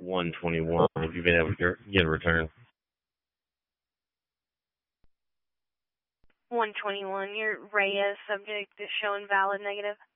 121. Have you been able to get a return? 121. Your Reyes subject is showing valid negative.